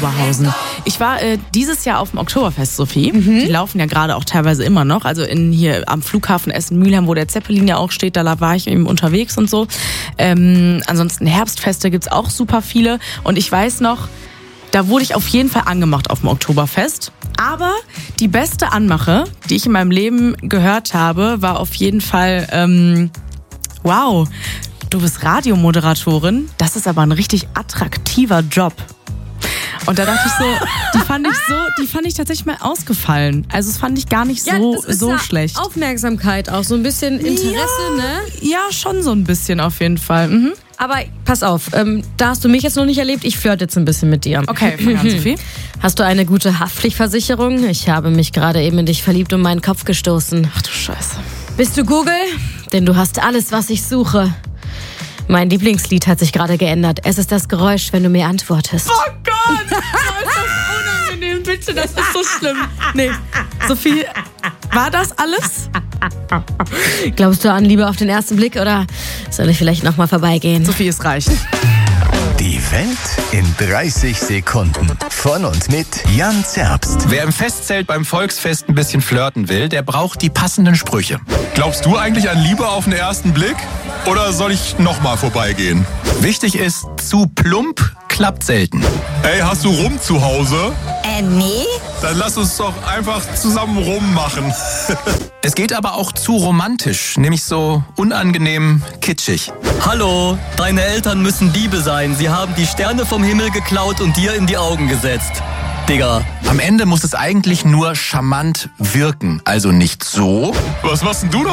Oberhausen. Ich war dieses Jahr auf dem Oktoberfest, Sophie. Die laufen ja gerade auch teilweise immer noch. Also hier am Flughafen Essen-Mülheim, wo der Zeppelin ja auch steht, da war ich eben unterwegs und so. Ansonsten Herbstfeste gibt's auch super viele. Und ich weiß noch, da wurde ich auf jeden Fall angemacht auf dem Oktoberfest. Aber die beste Anmache, die ich in meinem Leben gehört habe, war auf jeden Fall, wow, du bist Radiomoderatorin, das ist aber ein richtig attraktiver Job. Und da dachte ich so, die fand ich tatsächlich mal ausgefallen. Also das fand ich gar nicht so schlecht. Aufmerksamkeit auch, so ein bisschen Interesse, ne? Ja, schon so ein bisschen auf jeden Fall. Mhm. Aber pass auf, da hast du mich jetzt noch nicht erlebt, ich flirte jetzt ein bisschen mit dir. Okay, fang an, Sophie. Hast du eine gute Haftpflichtversicherung? Ich habe mich gerade eben in dich verliebt und meinen Kopf gestoßen. Ach du Scheiße. Bist du Google? Denn du hast alles, was ich suche. Mein Lieblingslied hat sich gerade geändert. Es ist das Geräusch, wenn du mir antwortest. Oh Gott! Oh, ist das unangenehm, bitte, das ist so schlimm. Nee, Sophie, war das alles? Glaubst du an Liebe auf den ersten Blick oder soll ich vielleicht nochmal vorbeigehen? Sophie, es reicht. Die Welt in 30 Sekunden. Von und mit Jan Zerbst. Wer im Festzelt beim Volksfest ein bisschen flirten will, der braucht die passenden Sprüche. Glaubst du eigentlich an Liebe auf den ersten Blick? Oder soll ich nochmal vorbeigehen? Wichtig ist, zu plump klappt selten. Ey, hast du Rum zu Hause? Nee. Dann lass uns doch einfach zusammen rummachen. Es geht aber auch zu romantisch, nämlich so unangenehm kitschig. Hallo, deine Eltern müssen Diebe sein. Sie haben die Sterne vom Himmel geklaut und dir in die Augen gesetzt. Digga. Am Ende muss es eigentlich nur charmant wirken, also nicht so. Was machst denn du